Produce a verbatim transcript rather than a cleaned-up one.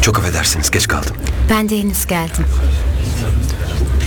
Çok affedersiniz, geç kaldım. Ben de henüz geldim.